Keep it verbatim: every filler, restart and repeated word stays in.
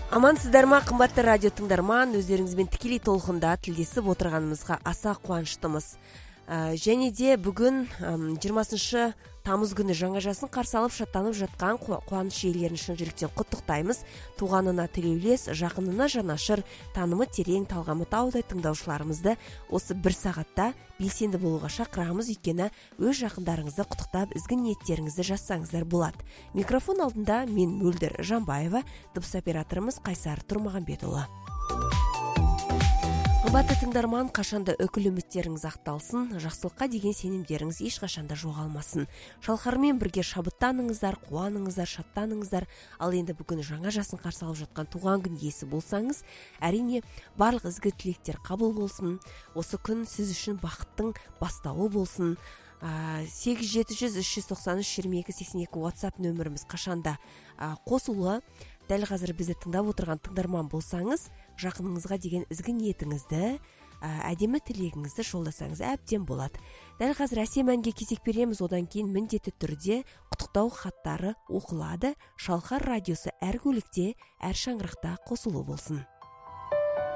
Амансыздарма, кымбатты радио тыңдарман, өздеріңізбен тікелей толқында тілдесіп отырғанымызға аса қуаныштымыз. Және де бүгін жиырмасыншы тамыз күні жаңа жасын қарсы алып шаттанып жатқан қуаныш иелерін шын жүректен құттықтаймыз. Туғанына тілеулес, жақынына жанашыр, танымы терең, талғамы таудай тыңдаушыларымызды осы бір сағатта белсенді болуға шақырамыз, өйткені өз жақындарыңызды құттықтап, ізгі ниеттеріңізді жазсаңыздар болады. Микрофон алдында мен Мөлдір Жанбаева, дыбыс операторымыз Қайсар Тұрмағанбетұлы. Қымбатты тыңдарман, қашанда үкілі үміттеріңіз ақталсын, жақсылыққа деген сенімдеріңіз ешқашанда жоғалмасын. Шалқармен бірге шабыттаныңыздар, қуаныңыздар, шаттаныңыздар. Ал енді бүгін жаңа жасын қарсы алып жатқан туған күн иесі болсаңыз, әрине барлық ізгі тілектер қабыл болсын. Осы күн сіз үшін бақыттың бастауы болсын. сегіз жеті жүз үш жүз тоқсан үш жиырма екі сексен екі WhatsApp нөміріміз қашанда қосулы. Дәл қазір бізді тыңдап отырған тыңдарман болсаңыз, жақыныңызға деген ізгі ниетіңізді, әдемі тілегіңізді жолдасаңыз әбден болады. Дәл қазір әсем әнге кезек береміз, одан кейін міндетті түрде құттықтау хаттары оқылады. Шалқар радиосы әр көлікте, әр шаңырақта қосулы болсын.